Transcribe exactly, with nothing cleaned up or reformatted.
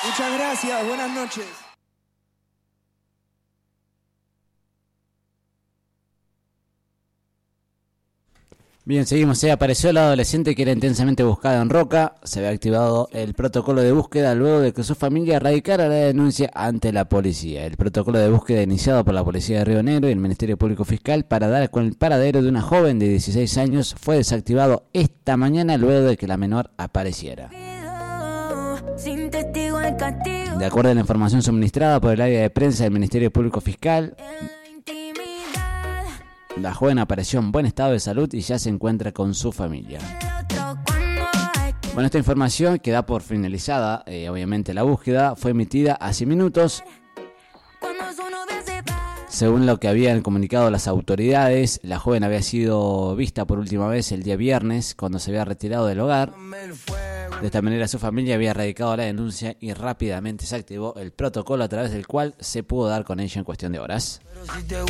Muchas gracias, buenas noches. Bien, seguimos. Se apareció la adolescente que era intensamente buscada en Roca. Se había activado el protocolo de búsqueda luego de que su familia radicara la denuncia ante la policía. El protocolo de búsqueda iniciado por la policía de Río Negro y el Ministerio Público Fiscal para dar con el paradero de una joven de dieciséis años fue desactivado esta mañana luego de que la menor apareciera. De acuerdo a la información suministrada por el área de prensa del Ministerio Público Fiscal, la joven apareció en buen estado de salud y ya se encuentra con su familia. Bueno, esta información que da por finalizada, eh, obviamente la búsqueda, fue emitida hace minutos. Según lo que habían comunicado las autoridades, la joven había sido vista por última vez el día viernes cuando se había retirado del hogar. De esta manera su familia había radicado la denuncia y rápidamente se activó el protocolo a través del cual se pudo dar con ella en cuestión de horas.